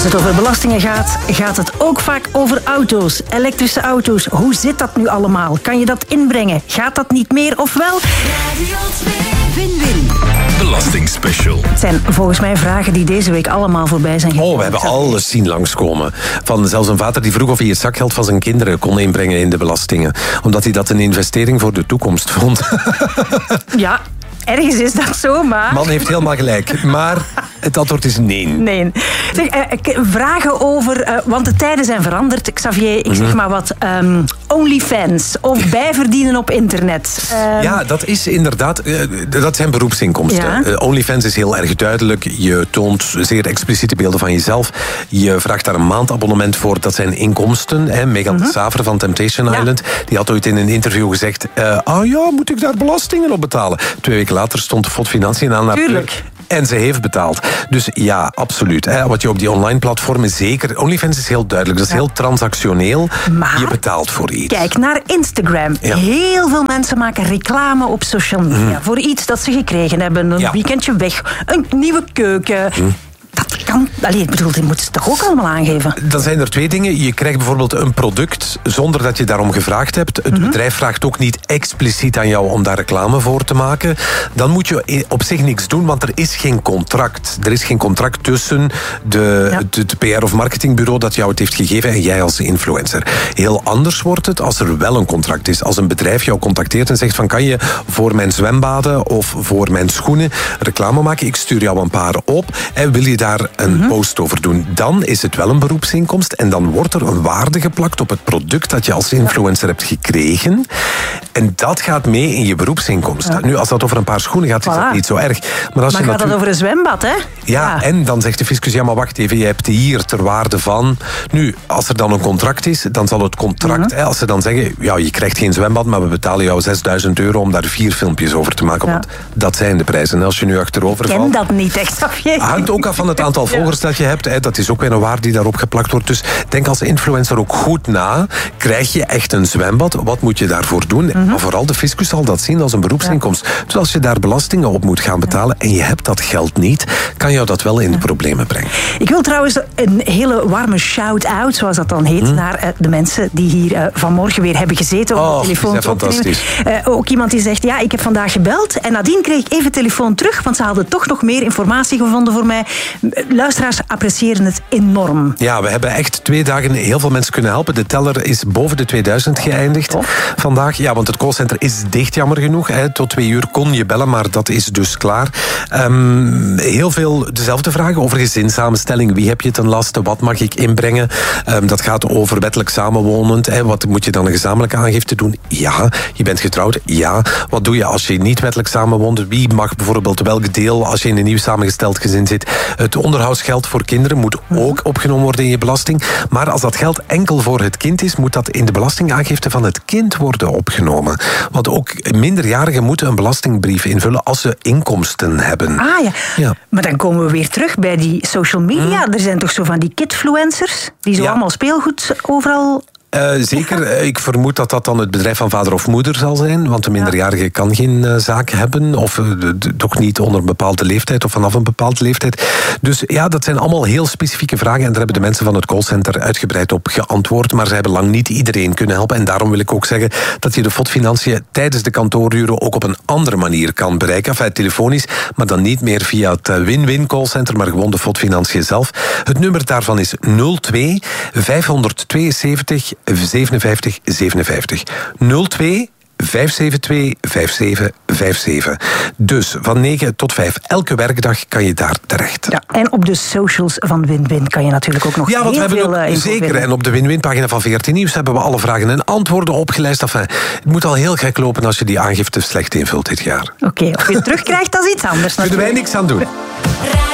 Als het over belastingen gaat, gaat het ook vaak over auto's. Elektrische auto's. Hoe zit dat nu allemaal? Kan je dat inbrengen? Gaat dat niet meer of wel? Win-win. Belastingspecial. Het zijn volgens mij vragen die deze week allemaal voorbij zijn gekomen. Oh, we hebben alles zien langskomen. Van zelfs een vader die vroeg of hij het zakgeld van zijn kinderen kon inbrengen in de belastingen. Omdat hij dat een investering voor de toekomst vond. Ja, ergens is dat zo, maar... Man heeft helemaal gelijk. Maar het antwoord is nee. Nee. Zeg, vragen over... want de tijden zijn veranderd. Xavier, ik zeg maar wat... OnlyFans of bijverdienen op internet. Ja, dat is inderdaad... dat zijn beroepsinkomsten. Ja. OnlyFans is heel erg duidelijk. Je toont zeer expliciete beelden van jezelf. Je vraagt daar een maandabonnement voor. Dat zijn inkomsten. Megan de Saver van Temptation Island. Die had ooit in een interview gezegd... moet ik daar belastingen op betalen? 2 weken later stond de FOD Financiën aan haar deur. En ze heeft betaald. Dus ja, absoluut. Wat je op die online platformen zeker... OnlyFans is heel duidelijk. Dat is heel transactioneel. Maar je betaalt voor iets. Kijk naar Instagram. Ja. Heel veel mensen maken reclame op social media. Voor iets dat ze gekregen hebben. Een weekendje weg. Een nieuwe keuken. Dat kan... Allee, die moeten ze toch ook allemaal aangeven? Dan zijn er 2 dingen. Je krijgt bijvoorbeeld een product zonder dat je daarom gevraagd hebt. Het bedrijf vraagt ook niet expliciet aan jou om daar reclame voor te maken. Dan moet je op zich niks doen, want er is geen contract. Er is geen contract tussen het PR- of marketingbureau dat jou het heeft gegeven en jij als influencer. Heel anders wordt het als er wel een contract is. Als een bedrijf jou contacteert en zegt van kan je voor mijn zwembaden of voor mijn schoenen reclame maken? Ik stuur jou een paar op en wil je daar een post over doen, dan is het wel een beroepsinkomst en dan wordt er een waarde geplakt op het product dat je als influencer hebt gekregen. En dat gaat mee in je beroepsinkomst. Ja. Nu, als dat over een paar schoenen gaat, is dat niet zo erg. Maar gaat dat over een zwembad, hè? Ja, en dan zegt de fiscus, ja, maar wacht even, je hebt hier ter waarde van... Nu, als er dan een contract is, dan zal het contract... als ze dan zeggen, ja, je krijgt geen zwembad, maar we betalen jou €6.000 om daar 4 filmpjes over te maken. Want dat zijn de prijzen. En als je nu achterover valt... Ik ken dat niet echt, Xavier. Hangt ook af van het aantal volgers dat je hebt. Dat is ook weer een waarde die daarop geplakt wordt. Dus denk als influencer ook goed na. Krijg je echt een zwembad? Wat moet je daarvoor doen? Maar vooral de fiscus zal dat zien als een beroepsinkomst. Dus als je daar belastingen op moet gaan betalen en je hebt dat geld niet, kan jou dat wel in de problemen brengen. Ik wil trouwens een hele warme shout-out, zoals dat dan heet, naar de mensen die hier vanmorgen weer hebben gezeten op de telefoon. Dat is fantastisch. Ook iemand die zegt, ja, ik heb vandaag gebeld en nadien kreeg ik even telefoon terug, want ze hadden toch nog meer informatie gevonden voor mij. Luisteraars appreciëren het enorm. Ja, we hebben echt 2 dagen heel veel mensen kunnen helpen. De teller is boven de 2000 geëindigd vandaag. Ja, want het callcenter is dicht, jammer genoeg. Tot 2 uur kon je bellen, maar dat is dus klaar. Heel veel dezelfde vragen over gezinssamenstelling. Wie heb je ten laste? Wat mag ik inbrengen? Dat gaat over wettelijk samenwonend. Wat moet je dan een gezamenlijke aangifte doen? Ja. Je bent getrouwd? Ja. Wat doe je als je niet wettelijk samenwoont? Wie mag bijvoorbeeld welk deel als je in een nieuw samengesteld gezin zit? Het onderhoudsgeld voor kinderen moet ook opgenomen worden in je belasting. Maar als dat geld enkel voor het kind is, moet dat in de belastingaangifte van het kind worden opgenomen. Want ook minderjarigen moeten een belastingbrief invullen als ze inkomsten hebben. Ja. Maar dan komen we weer terug bij die social media. Er zijn toch zo van die kidfluencers die zo allemaal speelgoed overal... Zeker. Ik vermoed dat dat dan het bedrijf van vader of moeder zal zijn. Want de minderjarige kan geen zaak hebben. Of toch niet onder een bepaalde leeftijd. Of vanaf een bepaalde leeftijd. Dus ja, dat zijn allemaal heel specifieke vragen. En daar hebben de mensen van het callcenter uitgebreid op geantwoord. Maar ze hebben lang niet iedereen kunnen helpen. En daarom wil ik ook zeggen dat je de FOD Financiën tijdens de kantooruren ook op een andere manier kan bereiken. Enfin, telefonisch, maar dan niet meer via het Win-Win callcenter, maar gewoon de FOD Financiën zelf. Het nummer daarvan is 02 572 57 57. 02 572 5757. Dus van 9 tot 5 elke werkdag kan je daar terecht. Ja, en op de socials van Win-Win kan je natuurlijk ook nog heel veel... Ja, want we hebben ook zeker. En op de Win-Win-pagina van VRT Nieuws hebben we alle vragen en antwoorden opgelijst. Enfin, het moet al heel gek lopen als je die aangifte slecht invult dit jaar. Oké, of je het terugkrijgt, dat is iets anders. Kunnen wij niks aan doen.